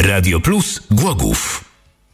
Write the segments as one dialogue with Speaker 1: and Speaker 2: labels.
Speaker 1: Radio Plus Głogów.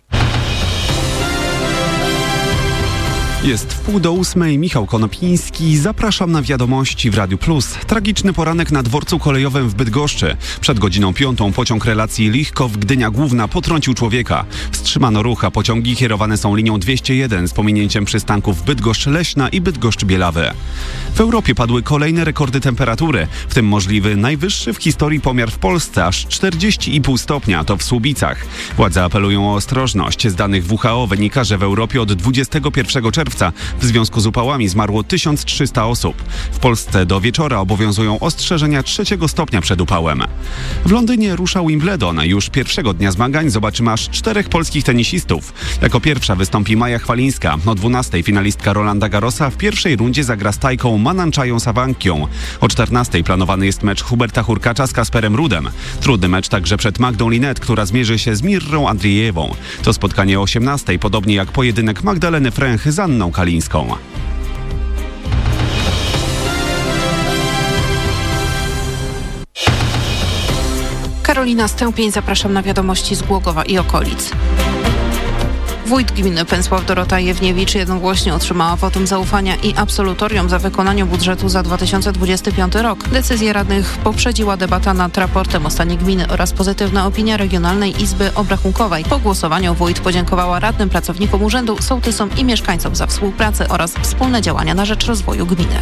Speaker 2: Jest 7:30, Michał Konopiński. Zapraszam na wiadomości w Radiu Plus. Tragiczny poranek na dworcu kolejowym w Bydgoszczy. Przed godziną 5 pociąg relacji Lichków-Gdynia Główna potrącił człowieka. Wstrzymano ruch, a pociągi kierowane są linią 201 z pominięciem przystanków Bydgoszcz-Leśna i Bydgoszcz-Bielawy. W Europie padły kolejne rekordy temperatury, w tym możliwy najwyższy w historii pomiar w Polsce, aż 40,5 stopnia, to w Słubicach. Władze apelują o ostrożność. Z danych WHO wynika, że w Europie od 21 czerwca w związku z upałami zmarło 1300 osób. W Polsce do wieczora obowiązują ostrzeżenia 3 stopnia przed upałem. W Londynie rusza Wimbledon. Już pierwszego dnia zmagań zobaczymy aż 4 polskich tenisistów. Jako pierwsza wystąpi Maja Chwalińska. O 12 finalistka Rolanda Garrosa w pierwszej rundzie zagra z Tajką Mananczają Sawankią. O 14 planowany jest mecz Huberta Hurkacza z Kasperem Rudem. Trudny mecz także przed Magdą Linnet, która zmierzy się z Mirrą Andrijewą. To spotkanie o 18, podobnie jak pojedynek Magdaleny Fręch z Anną Kalińską.
Speaker 3: Karolina Stępień, zapraszam na wiadomości z Głogowa i okolic. Wójt gminy Pęcław Dorota Jewniewicz jednogłośnie otrzymała wotum zaufania i absolutorium za wykonanie budżetu za 2025 rok. Decyzję radnych poprzedziła debata nad raportem o stanie gminy oraz pozytywna opinia Regionalnej Izby Obrachunkowej. Po głosowaniu wójt podziękowała radnym, pracownikom urzędu, sołtysom i mieszkańcom za współpracę oraz wspólne działania na rzecz rozwoju gminy.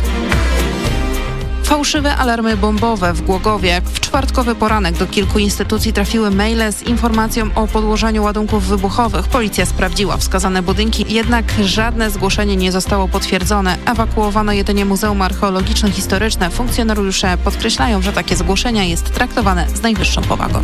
Speaker 3: Fałszywe alarmy bombowe w Głogowie. W czwartkowy poranek do kilku instytucji trafiły maile z informacją o podłożeniu ładunków wybuchowych. Policja sprawdziła wskazane budynki, jednak żadne zgłoszenie nie zostało potwierdzone. Ewakuowano jedynie Muzeum Archeologiczno-Historyczne. Funkcjonariusze podkreślają, że takie zgłoszenia jest traktowane z najwyższą powagą.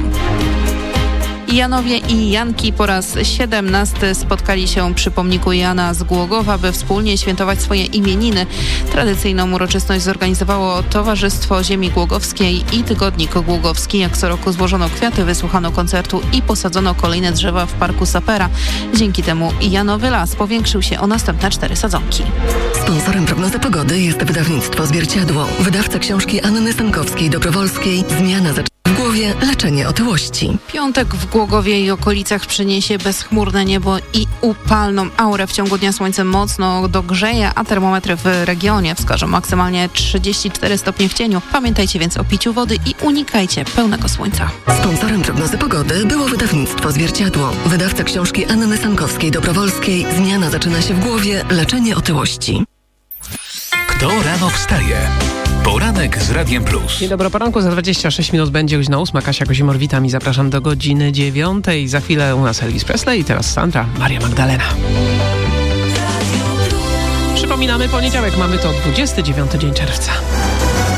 Speaker 3: Janowie i Janki po raz 17 spotkali się przy pomniku Jana z Głogowa, by wspólnie świętować swoje imieniny. Tradycyjną uroczystość zorganizowało Towarzystwo Ziemi Głogowskiej i Tygodnik Głogowski. Jak co roku złożono kwiaty, wysłuchano koncertu i posadzono kolejne drzewa w Parku Sapera. Dzięki temu Janowy Las powiększył się o następne 4 sadzonki.
Speaker 4: Sponsorem prognozy pogody jest wydawnictwo Zwierciadło. Wydawca książki Anny Sankowskiej-Dobrowolskiej. Zmiana w głowie, leczenie otyłości.
Speaker 3: Piątek w Głogowie i okolicach przyniesie bezchmurne niebo i upalną aurę. W ciągu dnia słońce mocno dogrzeje, a termometry w regionie wskażą maksymalnie 34 stopnie w cieniu. Pamiętajcie więc o piciu wody i unikajcie pełnego słońca.
Speaker 4: Sponsorem prognozy pogody było wydawnictwo Zwierciadło. Wydawca książki Anny Sankowskiej-Dobrowolskiej. Zmiana zaczyna się w głowie, leczenie otyłości.
Speaker 1: Kto rano wstaje? Poranek z Radiem Plus.
Speaker 5: Dzień dobry, poranku za 26 minut będzie godzina 8. Kasia Kozimor, witam i zapraszam do godziny 9. Za chwilę u nas Elvis Presley i teraz Sandra, Maria Magdalena. Przypominamy, poniedziałek, mamy to 29 dzień czerwca.